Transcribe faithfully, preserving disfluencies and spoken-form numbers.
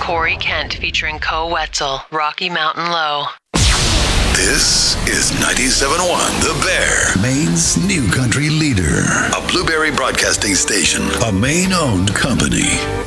Corey Kent featuring Co Wetzel, Rocky Mountain Low. This is ninety-seven point one The Bear, Maine's new country leader. A Blueberry Broadcasting Station, a Maine-owned company.